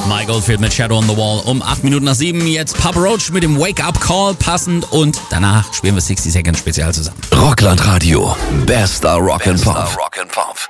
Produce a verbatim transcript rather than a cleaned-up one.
Mike Oldfield mit Shadow on the Wall um acht Minuten nach sieben. Jetzt Papa Roach mit dem Wake-Up-Call passend und danach spielen wir sechzig Second Spezial zusammen. Rockland Radio. Bester Rock and Pop.